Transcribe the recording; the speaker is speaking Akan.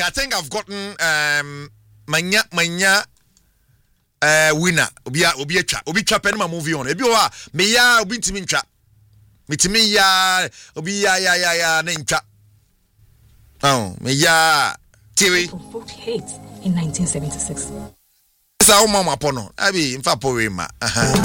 I think I've gotten manya winner obi twa pen ma movie on ebi o a me ya obi ntimi ntwa metimi ya obi ya na ntwa me ya TV 48 in 1976 sa o mama pono abi mfa po we ma